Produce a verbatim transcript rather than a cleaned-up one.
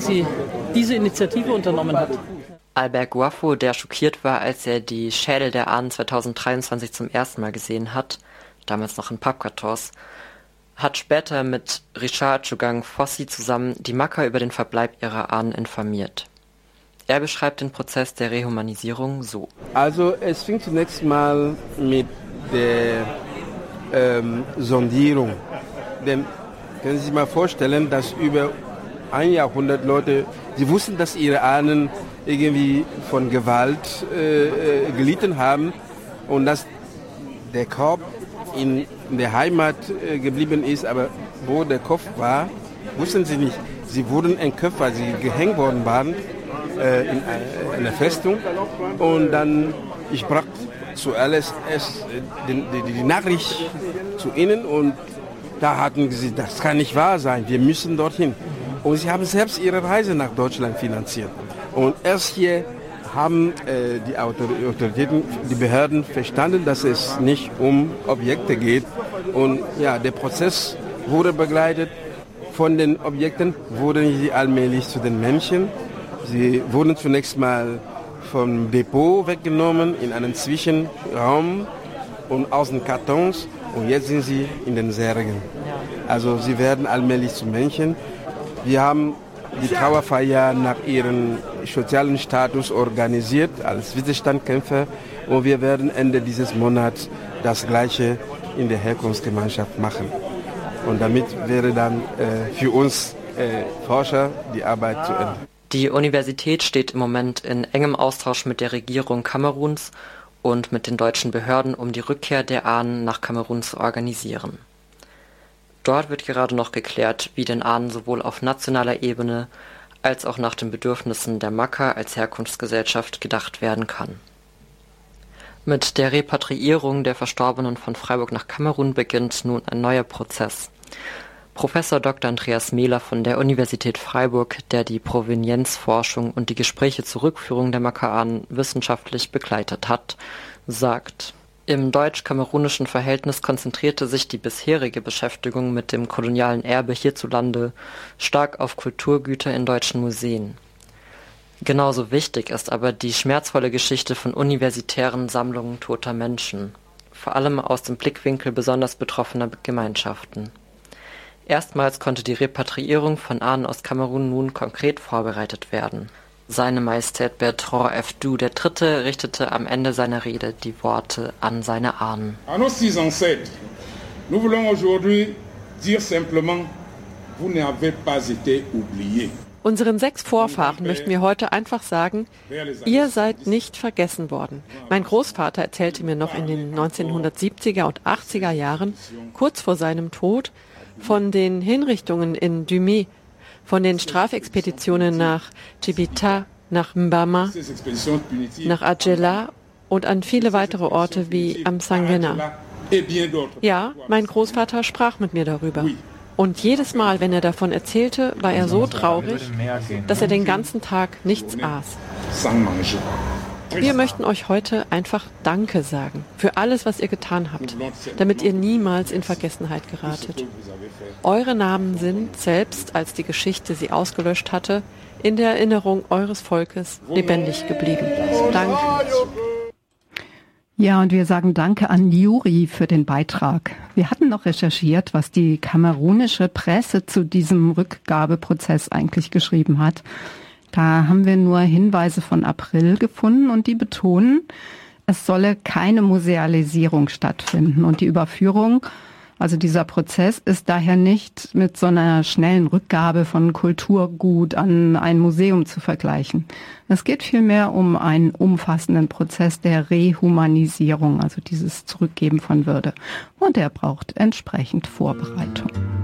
sie diese Initiative unternommen hat. Albert Guaffo, der schockiert war, als er die Schädel der Ahnen zweitausenddreiundzwanzig zum ersten Mal gesehen hat, damals noch in Pappkartons, hat später mit Richard Djogang Fossi zusammen die Makka über den Verbleib ihrer Ahnen informiert. Er beschreibt den Prozess der Rehumanisierung so. Also es fing zunächst mal mit der ähm, Sondierung. Denn können Sie sich mal vorstellen, dass über ein Jahrhundert Leute, sie wussten, dass ihre Ahnen irgendwie von Gewalt äh, gelitten haben und dass der Korb in, in der Heimat äh, geblieben ist, aber wo der Kopf war, wussten sie nicht. Sie wurden entköpft, weil sie gehängt worden waren äh, in einer Festung. Und dann, ich brachte zuerst erst, die, die, die Nachricht zu ihnen und da hatten sie, das kann nicht wahr sein, wir müssen dorthin. Und sie haben selbst ihre Reise nach Deutschland finanziert. Und erst hier haben äh, die Autoritäten, die Behörden verstanden, dass es nicht um Objekte geht. Und ja, der Prozess wurde begleitet. Von den Objekten wurden sie allmählich zu den Menschen. Sie wurden zunächst mal vom Depot weggenommen in einen Zwischenraum und aus den Kartons. Und jetzt sind sie in den Särgen. Also sie werden allmählich zu Menschen. Wir haben die Trauerfeier nach ihrem sozialen Status organisiert als Widerstandskämpfer und wir werden Ende dieses Monats das Gleiche in der Herkunftsgemeinschaft machen. Und damit wäre dann äh, für uns äh, Forscher die Arbeit zu Ende. Die Universität steht im Moment in engem Austausch mit der Regierung Kameruns und mit den deutschen Behörden, um die Rückkehr der Ahnen nach Kamerun zu organisieren. Dort wird gerade noch geklärt, wie den Ahnen sowohl auf nationaler Ebene als auch nach den Bedürfnissen der Makka als Herkunftsgesellschaft gedacht werden kann. Mit der Repatriierung der Verstorbenen von Freiburg nach Kamerun beginnt nun ein neuer Prozess. Professor Doktor Andreas Mehler von der Universität Freiburg, der die Provenienzforschung und die Gespräche zur Rückführung der Makka-Ahnen wissenschaftlich begleitet hat, sagt: Im deutsch-kamerunischen Verhältnis konzentrierte sich die bisherige Beschäftigung mit dem kolonialen Erbe hierzulande stark auf Kulturgüter in deutschen Museen. Genauso wichtig ist aber die schmerzvolle Geschichte von universitären Sammlungen toter Menschen, vor allem aus dem Blickwinkel besonders betroffener Gemeinschaften. Erstmals konnte die Repatriierung von Ahnen aus Kamerun nun konkret vorbereitet werden. Seine Majestät Bertrand F. Du der Dritte richtete am Ende seiner Rede die Worte an seine Ahnen. À nos six ancêtres, nous voulons aujourd'hui dire simplement, vous n'avez pas été oubliés. Unseren sechs Vorfahren möchten wir heute einfach sagen, ihr seid nicht vergessen worden. Mein Großvater erzählte mir noch in den neunzehnhundertsiebziger und achtziger Jahren, kurz vor seinem Tod, von den Hinrichtungen in Dumé, von den Strafexpeditionen nach Djibita, nach Mbama, nach Adjela und an viele weitere Orte wie am Sangena. Ja, mein Großvater sprach mit mir darüber. Und jedes Mal, wenn er davon erzählte, war er so traurig, dass er den ganzen Tag nichts aß. Wir möchten euch heute einfach Danke sagen für alles, was ihr getan habt, damit ihr niemals in Vergessenheit geratet. Eure Namen sind, selbst als die Geschichte sie ausgelöscht hatte, in der Erinnerung eures Volkes lebendig geblieben. Danke. Ja, und wir sagen Danke an Juri für den Beitrag. Wir hatten noch recherchiert, was die kamerunische Presse zu diesem Rückgabeprozess eigentlich geschrieben hat. Da haben wir nur Hinweise von April gefunden und die betonen, es solle keine Musealisierung stattfinden und die Überführung, also dieser Prozess, ist daher nicht mit so einer schnellen Rückgabe von Kulturgut an ein Museum zu vergleichen. Es geht vielmehr um einen umfassenden Prozess der Rehumanisierung, also dieses Zurückgeben von Würde. Und er braucht entsprechend Vorbereitung.